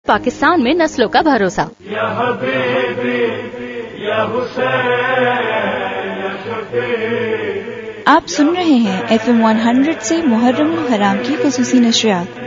पाकिस्तान में नस्लों का भरोसा। आप सुन रहे हैं FM 100 से मुहर्रम उल हराम की खुसूसी नशरियात।